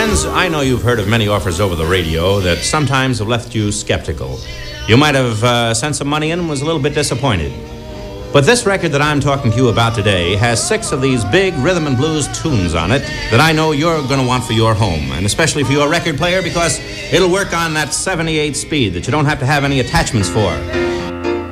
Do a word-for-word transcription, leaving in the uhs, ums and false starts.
Friends, I know you've heard of many offers over the radio that sometimes have left you skeptical. You might have uh, sent some money in and was a little bit disappointed. But this record that I'm talking to you about today has six of these big rhythm and blues tunes on it that I know you're going to want for your home, and especially for your record player, because it'll work on that seventy-eight speed that you don't have to have any attachments for.